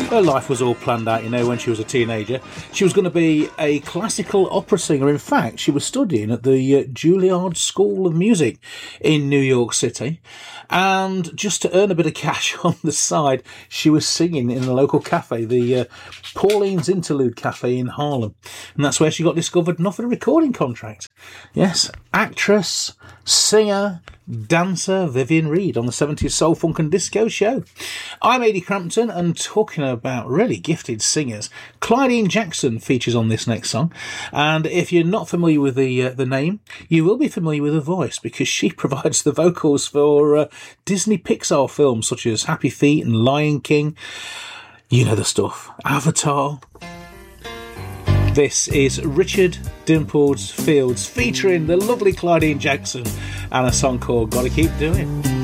Her life was all planned out, when she was a teenager. She was going to be a classical opera singer. In fact, she was studying at the Juilliard School of Music in New York City. And just to earn a bit of cash on the side, she was singing in a local cafe, the Pauline's Interlude Cafe in Harlem. And that's where she got discovered and offered a recording contract. Yes, actress, singer, dancer Vivian Reid on the 70s Soul, Funk and Disco Show. I'm Ady Crampton, and talking about really gifted singers, Clydeen Jackson features on this next song. And if you're not familiar with the name, you will be familiar with her voice, because she provides the vocals for Disney Pixar films such as Happy Feet and Lion King. You know the stuff. Avatar. This is Richard Dimples Fields featuring the lovely Clydeen Jackson and a song called Gotta Keep Doing.